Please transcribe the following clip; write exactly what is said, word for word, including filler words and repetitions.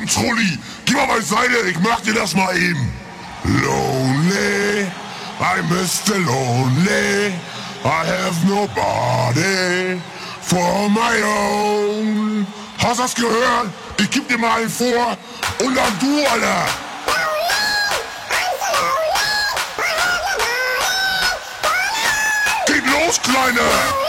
einen Trulli. Geh mal beiseite, ich mach dir das mal eben. Lonely, I'm Mister Lonely. I have nobody for my own. Hast das gehört? Ich geb dir mal einen vor. Und dann du, Alter. Geht los, Kleine!